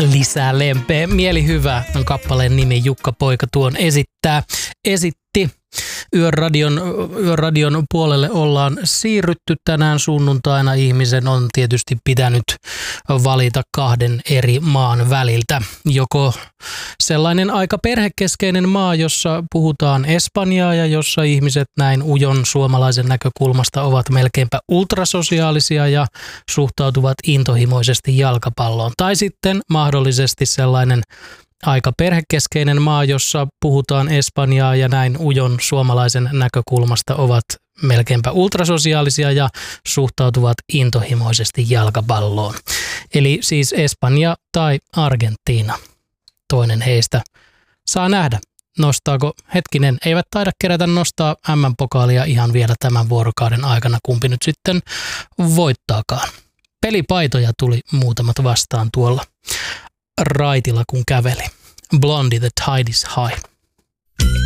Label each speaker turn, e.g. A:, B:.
A: Lisää lempeä. Mieli hyvä on kappaleen nimi. Jukka Poika tuon esitti. Yöradion puolelle ollaan siirrytty tänään sunnuntaina. Ihmisen on tietysti pitänyt valita kahden eri maan väliltä. Joko sellainen aika perhekeskeinen maa, jossa puhutaan espanjaa ja jossa ihmiset näin ujon suomalaisen näkökulmasta ovat melkeinpä ultrasosiaalisia ja suhtautuvat intohimoisesti jalkapalloon. Tai sitten mahdollisesti sellainen aika perhekeskeinen maa, jossa puhutaan espanjaa ja näin ujon suomalaisen näkökulmasta ovat melkeinpä ultrasosiaalisia ja suhtautuvat intohimoisesti jalkapalloon. Eli siis Espanja tai Argentiina. Toinen heistä saa nähdä. Nostaako, eivät taida kerätä nostaa MM-pokaalia ihan vielä tämän vuorokauden aikana, kumpi nyt sitten voittaakaan. Pelipaitoja tuli muutamat vastaan tuolla raitilla, kun käveli. Blondie, The Tide is High.